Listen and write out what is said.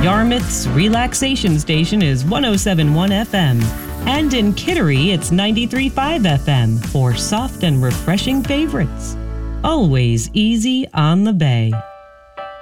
Yarmouth's relaxation station is 107.1 FM. And in Kittery, it's 93.5 FM for soft and refreshing favorites. Always easy on the bay.